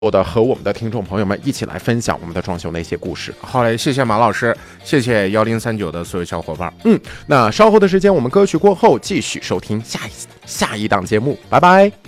的和我们的听众朋友们一起来分享我们的装修那些故事。 好嘞，谢谢马老师，谢谢1039的所有小伙伴。 那稍后的时间我们歌曲过后继续收听下一档节目，拜拜。